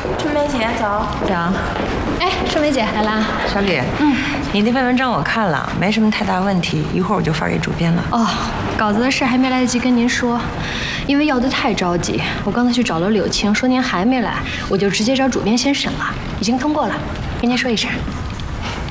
春梅姐早。 早。 哎，春梅姐来啦。 小李，你那篇文章我看了，没什么太大问题，一会儿我就发给主编了。 哦，稿子的事还没来得及跟您说，因为要得太着急，我刚才去找了柳青，说您还没来，我就直接找主编先审了，已经通过了，跟您说一声。